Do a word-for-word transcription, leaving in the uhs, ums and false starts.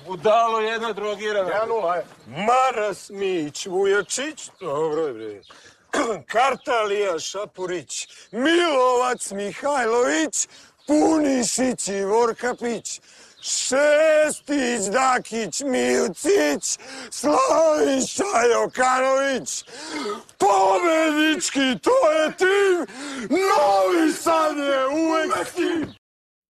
Budalo jedna drogirana. Ja nula, Maras Mić, Vujačić, dobro je bre. Kartalija Šapurić, Milovac Mihajlović, Punišić i Vorkapić, Šestić, Dakić, Milcić, Slaviša Jokanović, pobednički, to je tim, Novi Sad je uvek tim!